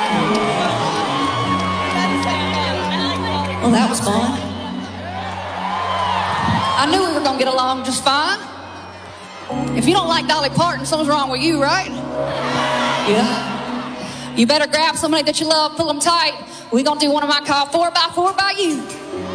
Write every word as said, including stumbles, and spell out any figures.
Well, that was fun. I knew we were going to get along just fine. If you don't like Dolly Parton, something's wrong with you, right? Yeah. You better grab somebody that you love, pull them tight. We're going to do one of my call four by four by you.